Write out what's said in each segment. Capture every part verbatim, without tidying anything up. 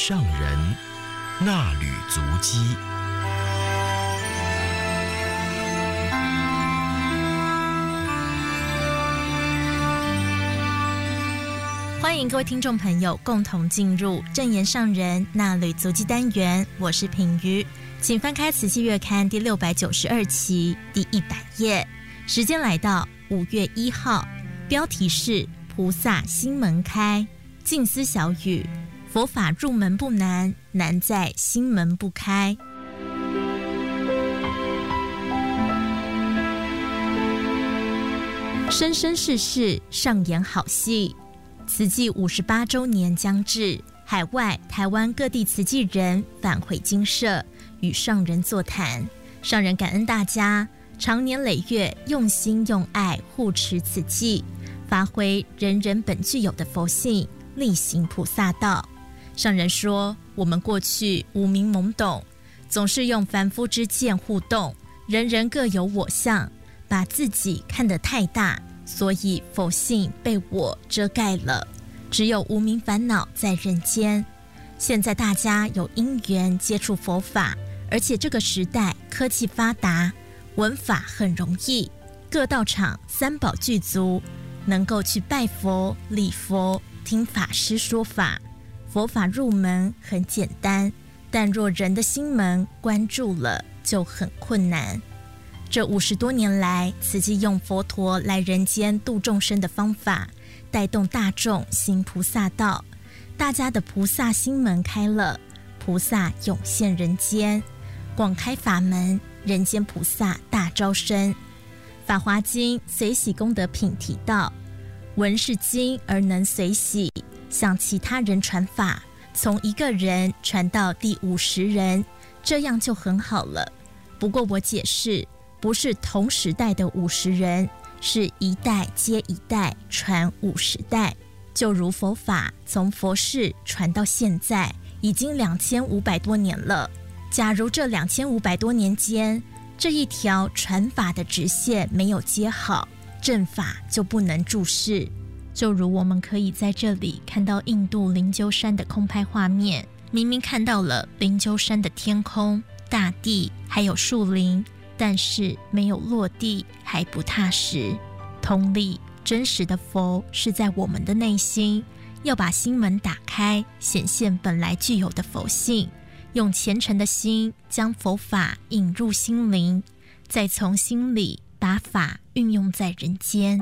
上人那履足迹。 欢迎各位听众朋友共同进入正言上人那履足迹单元，我是品瑜，请翻开慈济月刊第六百九十二期第一百页，时间来到五月一号，标题是菩萨心门开，静思小语，佛法入门不难，难在心门不开。生生世世上演好戏，慈济五十八周年将至，海外、台湾各地慈济人返回精舍，与上人座谈。上人感恩大家常年累月用心用爱护持慈济，发挥人人本具有的佛性，力行菩萨道。上人说，我们过去无明懵懂，总是用凡夫之见互动，人人各有我相，把自己看得太大，所以佛性被我遮盖了，只有无明烦恼在人间。现在大家有因缘接触佛法，而且这个时代科技发达，闻法很容易，各道场三宝具足，能够去拜佛、礼佛、听法师说法。佛法入门很简单，但若人的心门关住了，就很困难。这五十多年来，慈济用佛陀来人间度众生的方法，带动大众行菩萨道，大家的菩萨心门开了，菩萨涌现人间，广开法门，人间菩萨大招生。法华经随喜功德品提到，闻是经而能随喜，向其他人传法，从一个人传到第五十人，这样就很好了。不过我解释，不是同时代的五十人，是一代接一代传五十代。就如佛法从佛世传到现在，已经两千五百多年了。假如这两千五百多年间，这一条传法的直线没有接好，正法就不能住世。就如我们可以在这里看到印度灵鹫山的空拍画面，明明看到了灵鹫山的天空、大地还有树林，但是没有落地，还不踏实。同理，真实的佛是在我们的内心，要把心门打开，显现本来具有的佛性，用虔诚的心将佛法引入心灵，再从心里把法运用在人间。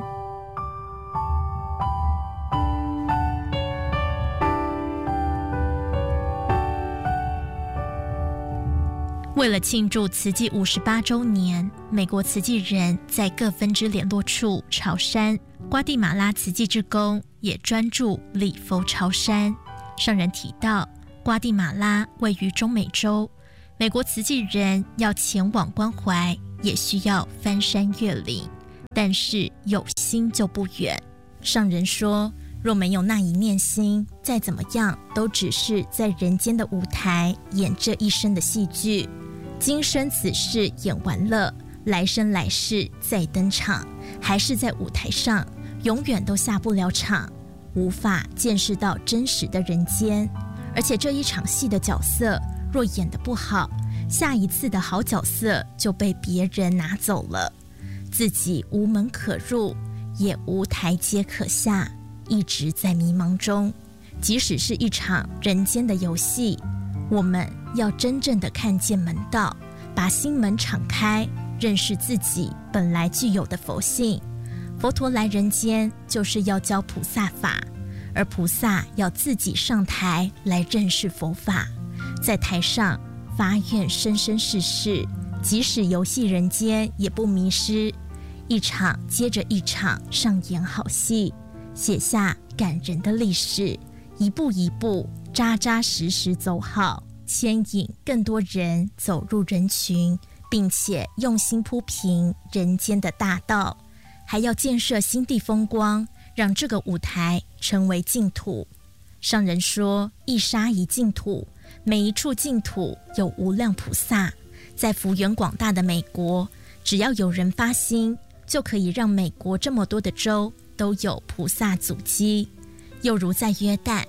为了庆祝慈济五十八周年，美国慈济人在各分支联络处朝山，瓜地马拉慈济志工也专注礼佛朝山。上人提到，瓜地马拉位于中美洲，美国慈济人要前往关怀，也需要翻山越岭，但是有心就不远。上人说，若没有那一念心，再怎么样都只是在人间的舞台演这一生的戏剧。今生此事演完了，来生来世再登场，还是在舞台上，永远都下不了场，无法见识到真实的人间。而且这一场戏的角色若演得不好，下一次的好角色就被别人拿走了，自己无门可入，也无台阶可下，一直在迷茫中。即使是一场人间的游戏，我们要真正的看见门道，把心门敞开，认识自己本来具有的佛性。佛陀来人间就是要教菩萨法，而菩萨要自己上台来认识佛法，在台上发愿生生世世，即使游戏人间也不迷失，一场接着一场上演好戏，写下感人的历史，一步一步扎扎实实走好，牵引更多人走入人群，并且用心铺平人间的大道，还要建设心地风光，让这个舞台成为净土。上人说，一沙一净土，每一处净土有无量菩萨。在幅员广大的美国，只要有人发心，就可以让美国这么多的州都有菩萨足迹。又如在约旦，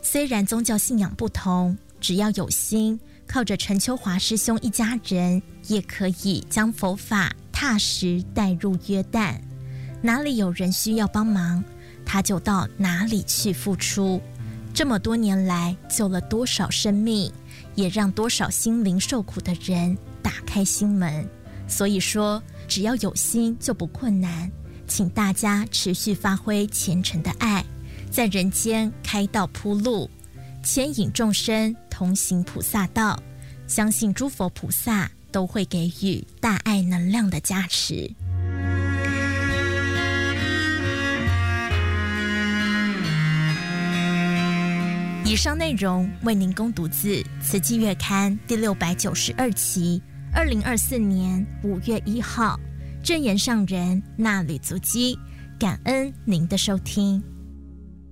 虽然宗教信仰不同，只要有心，靠着陈秋华师兄一家人，也可以将佛法踏实带入约旦。哪里有人需要帮忙，他就到哪里去付出。这么多年来，救了多少生命，也让多少心灵受苦的人打开心门。所以说，只要有心就不困难，请大家持续发挥虔诚的爱，在人间开道铺路，牵引众生同行菩萨道。相信诸佛菩萨都会给予大爱能量的加持。以上内容为您攻读自《慈济月刊》第六百九十二期，二零二四年五月一号，正言上人那履足迹。感恩您的收听。